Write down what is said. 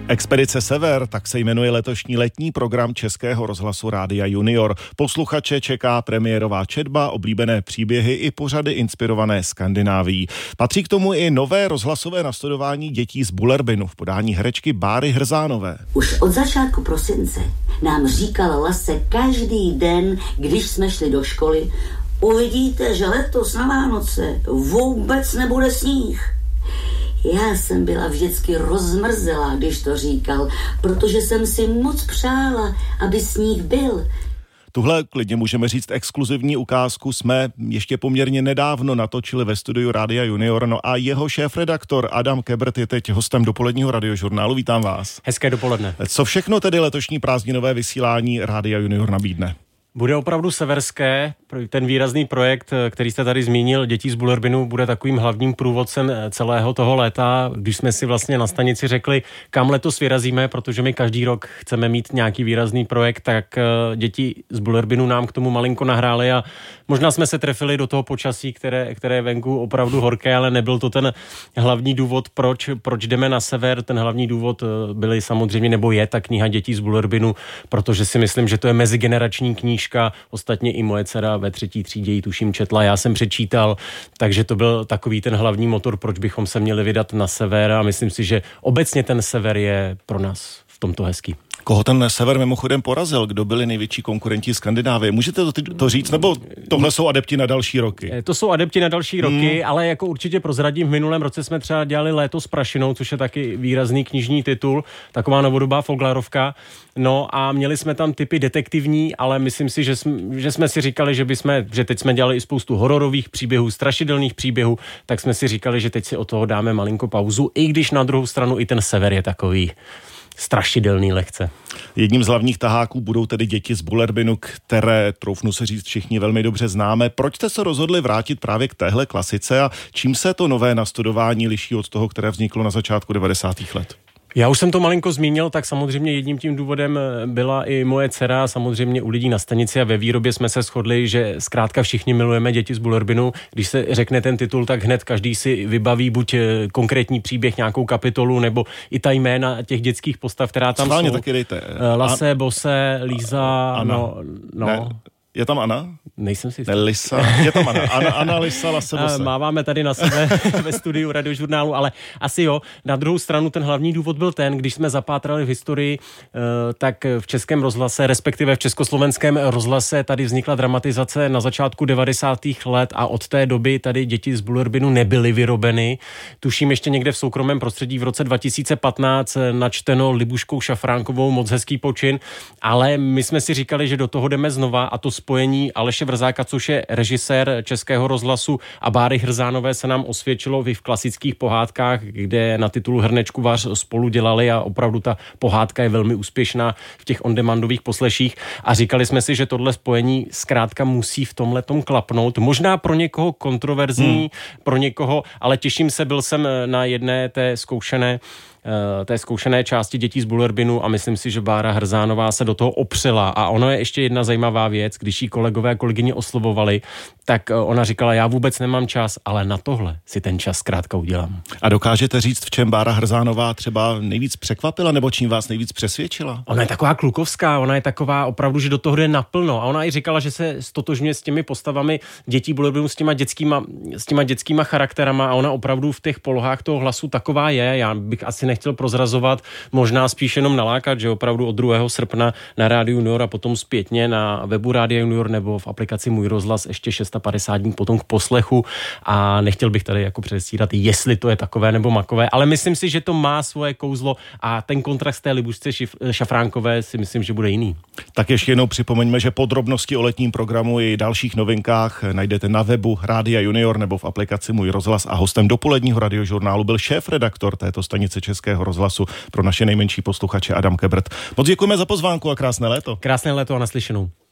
Expedice Sever, tak se jmenuje letošní letní program Českého rozhlasu Rádia Junior. Posluchače čeká premiérová četba, oblíbené příběhy i pořady inspirované Skandinávií. Patří k tomu i nové rozhlasové nastudování dětí z Bullerbinu v podání herečky Báry Hrzánové. Už od začátku prosince nám říkal Lase každý den, když jsme šli do školy: uvidíte, že letos na Vánoce vůbec nebude sníh. Já jsem byla vždycky rozmrzelá, když to říkal, protože jsem si moc přála, aby sníh byl. Tuhle, klidně můžeme říct, exkluzivní ukázku jsme ještě poměrně nedávno natočili ve studiu Rádia Junior, no a jeho šéfredaktor Adam Kebert je teď hostem dopoledního radiožurnálu. Vítám vás. Hezké dopoledne. Co všechno tedy letošní prázdninové vysílání Rádia Junior nabídne? Bude opravdu severské. Ten výrazný projekt, který jste tady zmínil, Děti z Bullerbinu, bude takovým hlavním průvodcem celého toho léta. Když jsme si vlastně na stanici řekli, kam letos vyrazíme, protože my každý rok chceme mít nějaký výrazný projekt, tak Děti z Bullerbinu nám k tomu malinko nahrály a možná jsme se trefili do toho počasí, které je venku opravdu horké, ale nebyl to ten hlavní důvod, proč jdeme na sever. Ten hlavní důvod byly samozřejmě, nebo je ta kniha Dětí z Bullerbinu, protože si myslím, že to je mezigenerační knížka. Ostatně i moje dcera ve 3. třídě ji tuším četla, já jsem přečítal, takže to byl takový ten hlavní motor, proč bychom se měli vydat na sever a myslím si, že obecně ten sever je pro nás v tomto hezký. Koho ten sever mimochodem porazil? Kdo byli největší konkurenti Skandinávie? Můžete to říct, nebo tohle jsou adepti na další roky? To jsou adepti na další roky, ale jako určitě prozradím, v minulém roce jsme třeba dělali Léto s prašinou, což je taky výrazný knižní titul, taková novodobá folklorovka. No a měli jsme tam typy detektivní, ale myslím si, že jsme si říkali, že teď jsme dělali i spoustu hororových příběhů, strašidelných příběhů, tak jsme si říkali, že teď si od toho dáme malinko pauzu, i když na druhou stranu i ten sever je takový strašidelný lehce. Jedním z hlavních taháků budou tedy Děti z Bullerbinu, které, troufnu se říct, všichni velmi dobře známe. Proč jste se rozhodli vrátit právě k téhle klasice a čím se to nové nastudování liší od toho, které vzniklo na začátku 90. let? Já už jsem to malinko zmínil, tak samozřejmě jedním tím důvodem byla i moje dcera, samozřejmě u lidí na stanici a ve výrobě jsme se shodli, že zkrátka všichni milujeme Děti z Bullerbinu. Když se řekne ten titul, tak hned každý si vybaví buď konkrétní příběh, nějakou kapitolu, nebo i ta jména těch dětských postav, která tam Schválně jsou. Taky dejte. Lase, Bose, Líza, Anna. no. Je tam Anna? Nejsem si... Ne, Lisa. Je tam Anna. Anna, Lisa, Lase, Bose. Máváme tady na sebe ve studiu radiožurnálu, ale asi jo. Na druhou stranu ten hlavní důvod byl ten, když jsme zapátrali v historii, tak v Českém rozhlase, respektive v Československém rozhlase, tady vznikla dramatizace na začátku 90. let a od té doby tady Děti z Bullerbinu nebyly vyrobeny. Tuším ještě někde v soukromém prostředí v roce 2015 načteno Libuškou Šafránkovou, moc hezký počin, ale my jsme si říkali, že do toho jdeme znova a to spojení Aleše Vrzáka, což je režisér Českého rozhlasu, a Báry Hrzánové se nám osvědčilo i v klasických pohádkách, kde na titulu Hrnečkuvař spolu dělali a opravdu ta pohádka je velmi úspěšná v těch on-demandových posleších a říkali jsme si, že tohle spojení zkrátka musí v tomhletom klapnout. Možná pro někoho kontroverzní, pro někoho, ale těším se, byl jsem na jedné té zkoušené části Dětí z Bullerbinu a myslím si, že Bára Hrzánová se do toho opřela. A ono je ještě jedna zajímavá věc, když jí kolegové a kolegyně oslovovali, tak ona říkala, já vůbec nemám čas, ale na tohle si ten čas zkrátka udělám. A dokážete říct, v čem Bára Hrzánová třeba nejvíc překvapila, nebo čím vás nejvíc přesvědčila? Ona je taková klukovská, ona je taková opravdu, že do toho jde naplno. A ona i říkala, že se stotožňuje s těmi postavami Dětí Bullerbinu, s těma dětskýma charakterama a ona opravdu v těch polohách toho hlasu taková je. Já bych asi nechtěl prozrazovat, možná spíš jenom nalákat, že opravdu od 2. srpna na Rádiu Junior a potom zpětně na webu Rádia Junior nebo v aplikaci Můj rozhlas ještě 650 dní potom k poslechu a nechtěl bych tady jako předstírat, jestli to je takové nebo makové, ale myslím si, že to má svoje kouzlo a ten kontrast té Libušce Šafránkové si myslím, že bude jiný. Tak ještě jednou připomeňme, že podrobnosti o letním programu i dalších novinkách najdete na webu Rádia Junior nebo v aplikaci Můj rozhlas a hostem dopoledního radiožurnálu byl šéfredaktor této stanice Českého rozhlasu pro naše nejmenší posluchače Adam Kebert. Moc děkujeme za pozvánku a krásné léto. Krásné léto a naslyšenou.